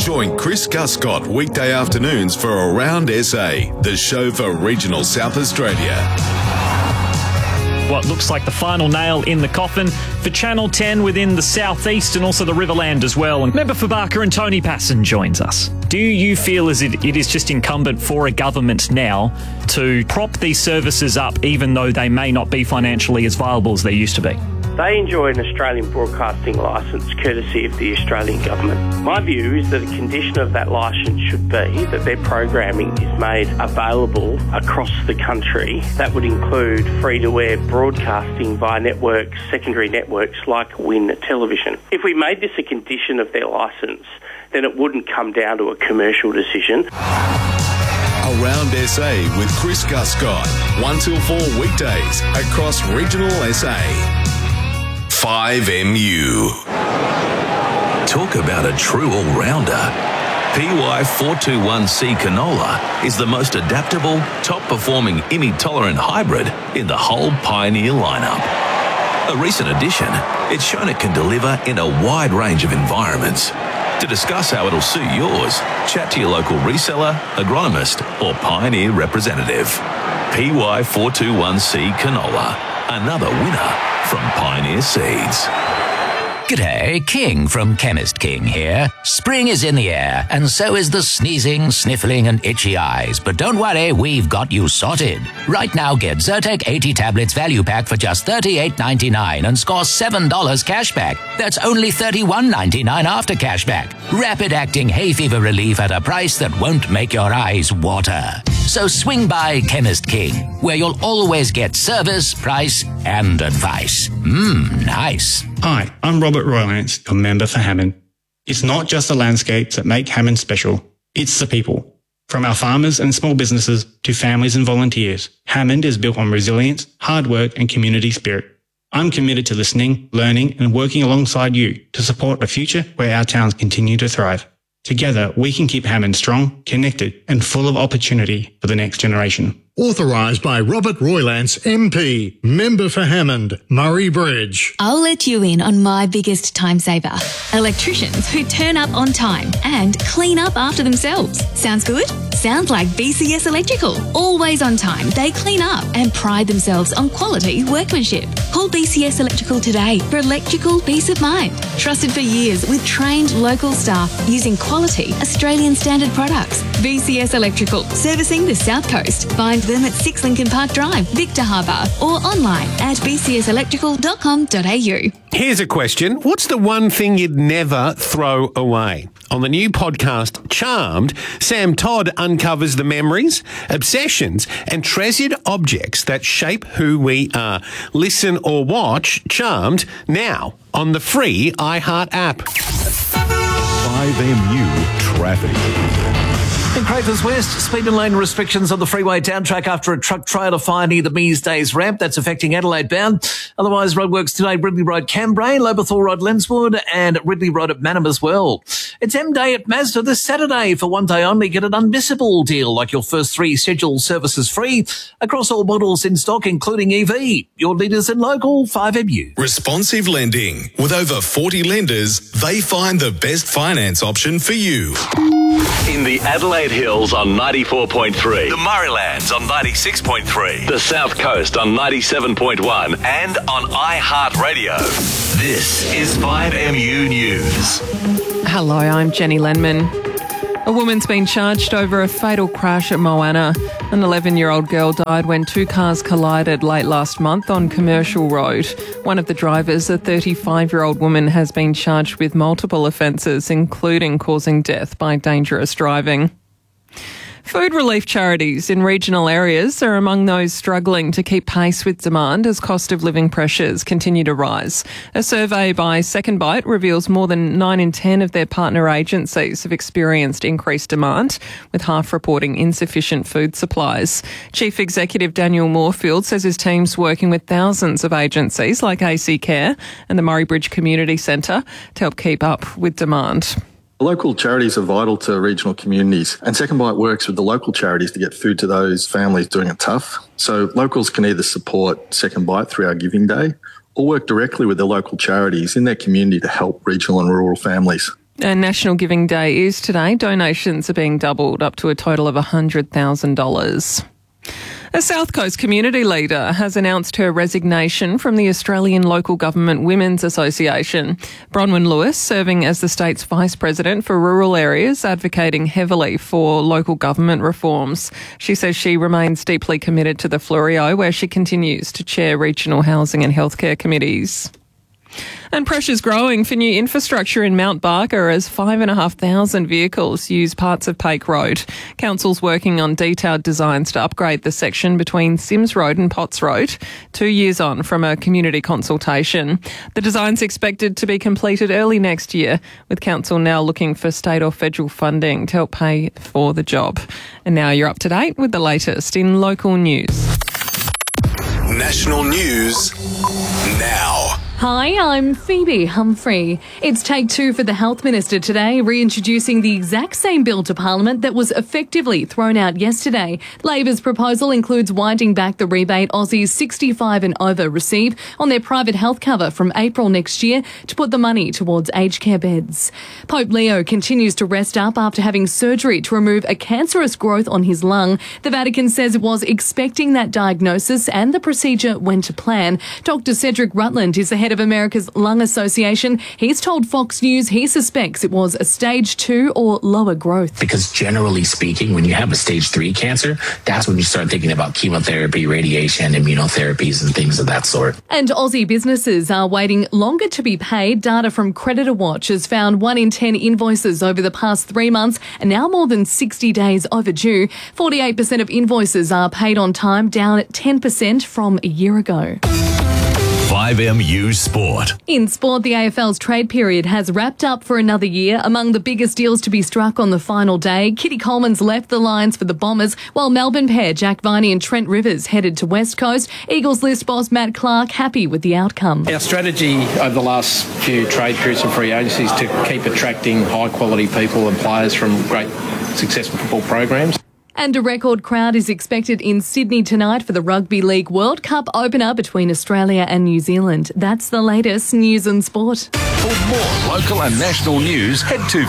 Join Chris Guscott weekday afternoons for Around SA, the show for regional South Australia. What looks like the final nail in the coffin for Channel 10 within the southeast and also the Riverland as well. And member for Barker and Tony Passon joins us. Do you feel as it is just incumbent for a government now to prop these services up even though they may not be financially as viable as they used to be? They enjoy an Australian broadcasting licence courtesy of the Australian government. My view is that a condition of that licence should be that their programming is made available across the country. That would include free-to-air broadcasting via networks, secondary networks like WIN Television. If we made this a condition of their licence, then it wouldn't come down to a commercial decision. Around SA with Chris Guscott, 1 till 4 weekdays across regional SA. 5MU. Talk about a true all-rounder. PY421C canola is the most adaptable, top-performing IMI-tolerant hybrid in the whole Pioneer lineup. A recent addition, it's shown it can deliver in a wide range of environments. To discuss how it'll suit yours, chat to your local reseller, agronomist or Pioneer representative. PY421C canola, another winner from Pioneer Seeds. G'day, King from Chemist King here. Spring is in the air, and so is the sneezing, sniffling, and itchy eyes. But don't worry, we've got you sorted. Right now, get Zyrtec 80 tablets value pack for just $38.99 and score $7 cashback. That's only $31.99 after cashback. Rapid-acting hay fever relief at a price that won't make your eyes water. So swing by Chemist King, where you'll always get service, price, and advice. Nice. Hi, I'm Robert Roylance, your member for Hammond. It's not just the landscapes that make Hammond special, it's the people. From our farmers and small businesses to families and volunteers, Hammond is built on resilience, hard work and community spirit. I'm committed to listening, learning and working alongside you to support a future where our towns continue to thrive. Together, we can keep Hammond strong, connected and full of opportunity for the next generation. Authorised by Robert Roylance, MP, member for Hammond, Murray Bridge. I'll let you in on my biggest time saver. Electricians who turn up on time and clean up after themselves. Sounds good? Sounds like BCS Electrical. Always on time, they clean up and pride themselves on quality workmanship. Call BCS Electrical today for electrical peace of mind. Trusted for years with trained local staff using quality Australian standard products. BCS Electrical, servicing the South Coast. Find them at 6 Lincoln Park Drive, Victor Harbour, or online at bcselectrical.com.au. Here's a question. What's the one thing you'd never throw away? On the new podcast, Charmed, Sam Todd uncovers the memories, obsessions, and treasured objects that shape who we are. Listen or watch Charmed now on the free iHeart app. 5MU Traffic. In Craters West, speed and lane restrictions on the freeway down track after a truck trailer fire near the Mears Days ramp. That's affecting Adelaide bound. Otherwise, roadworks today, Ridley Road, Cambrai, Lobethal Road, Lenswood, and Ridley Road at Manham as well. It's M-Day at Mazda this Saturday. For one day only, get an unmissable deal like your first 3 scheduled services free across all models in stock, including EV. Your leaders in local 5MU. Responsive lending. With over 40 lenders, they find the best finance option for you. In the Adelaide Hills on 94.3, the Murraylands on 96.3, the South Coast on 97.1, and on iHeartRadio. This is 5MU News. Hello, I'm Jenny Lenman. A woman's been charged over a fatal crash at Moana. An 11-year-old girl died when 2 cars collided late last month on Commercial Road. One of the drivers, a 35-year-old woman, has been charged with multiple offences, including causing death by dangerous driving. Food relief charities in regional areas are among those struggling to keep pace with demand as cost of living pressures continue to rise. A survey by Second Bite reveals more than 9 in 10 of their partner agencies have experienced increased demand, with half reporting insufficient food supplies. Chief Executive Daniel Moorfield says his team's working with thousands of agencies like AC Care and the Murray Bridge Community Centre to help keep up with demand. Local charities are vital to regional communities, and Second Bite works with the local charities to get food to those families doing it tough. So locals can either support Second Bite through our Giving Day or work directly with their local charities in their community to help regional and rural families. And National Giving Day is today. Donations are being doubled up to a total of $100,000. A South Coast community leader has announced her resignation from the Australian Local Government Women's Association. Bronwyn Lewis, serving as the state's Vice President for rural areas, advocating heavily for local government reforms. She says she remains deeply committed to the Fleurieu, where she continues to chair regional housing and healthcare committees. And pressure's growing for new infrastructure in Mount Barker as 5,500 vehicles use parts of Pake Road. Council's working on detailed designs to upgrade the section between Sims Road and Potts Road, 2 years on from a community consultation. The design's expected to be completed early next year, with Council now looking for state or federal funding to help pay for the job. And now you're up to date with the latest in local news. National news now. Hi, I'm Phoebe Humphrey. It's take two for the Health Minister today, reintroducing the exact same bill to Parliament that was effectively thrown out yesterday. Labor's proposal includes winding back the rebate Aussies 65 and over receive on their private health cover from April next year to put the money towards aged care beds. Pope Leo continues to rest up after having surgery to remove a cancerous growth on his lung. The Vatican says it was expecting that diagnosis and the procedure went to plan. Dr. Cedric Rutland is the head of America's Lung Association. He's told Fox News he suspects it was a stage 2 or lower growth. Because generally speaking, when you have a stage 3 cancer, that's when you start thinking about chemotherapy, radiation, immunotherapies and things of that sort. And Aussie businesses are waiting longer to be paid. Data from Creditor Watch has found 1 in 10 invoices over the past 3 months are now more than 60 days overdue. 48% of invoices are paid on time, down 10% from a year ago. 5MU Sport. In sport, the AFL's trade period has wrapped up for another year. Among the biggest deals to be struck on the final day, Kitty Coleman's left the Lions for the Bombers, while Melbourne pair Jack Viney and Trent Rivers headed to West Coast. Eagles list boss Matt Clark happy with the outcome. Our strategy over the last few trade periods and free agencies to keep attracting high-quality people and players from great, successful football programs. And a record crowd is expected in Sydney tonight for the Rugby League World Cup opener between Australia and New Zealand. That's the latest news and sport. For more local and national news, head to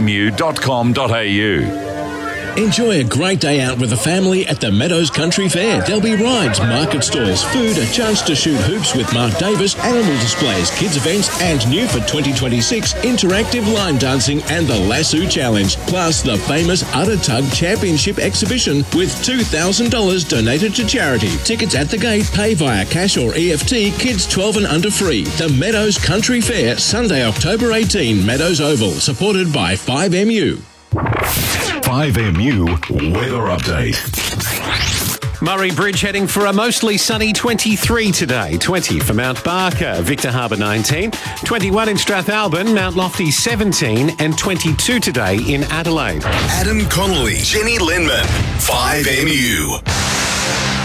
5mu.com.au. Enjoy a great day out with the family at the Meadows Country Fair. There'll be rides, market stalls, food, a chance to shoot hoops with Mark Davis, animal displays, kids events, and new for 2026, interactive line dancing and the Lasso Challenge, plus the famous Udder Tug Championship exhibition with $2,000 donated to charity. Tickets at the gate, pay via cash or EFT, kids 12 and under free. The Meadows Country Fair, Sunday, October 18, Meadows Oval, supported by 5MU. 5MU Weather Update. Murray Bridge heading for a mostly sunny 23 today. 20 for Mount Barker, Victor Harbour 19, 21 in Strathalbyn, Mount Lofty 17 and 22 today in Adelaide. Adam Connolly, Jenny Lenman, 5MU.